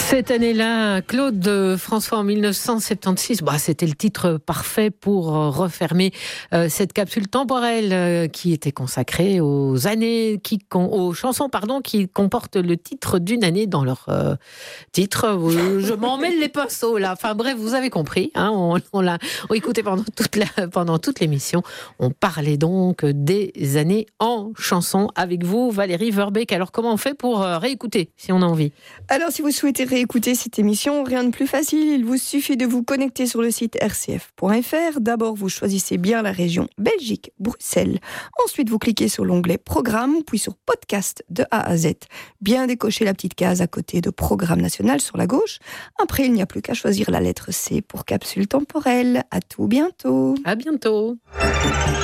Cette année-là, Claude François en 1976, c'était le titre parfait pour refermer cette capsule temporelle qui était consacrée aux chansons qui comportent le titre d'une année dans leur titre. Je m'en mêle les pinceaux là. Enfin bref, vous avez compris. Hein, on l'a écouté pendant toute l'émission. On parlait donc des années en chanson avec vous, Valérie Verbeek. Alors comment on fait pour réécouter si on a envie ? Alors si vous souhaitez réécouter cette émission, rien de plus facile, il vous suffit de vous connecter sur le site rcf.fr. D'abord, vous choisissez bien la région Belgique, Bruxelles. Ensuite, vous cliquez sur l'onglet Programme, puis sur Podcast de A à Z. Bien décocher la petite case à côté de Programme national sur la gauche. Après, il n'y a plus qu'à choisir la lettre C pour capsule temporelle. À tout bientôt. À bientôt.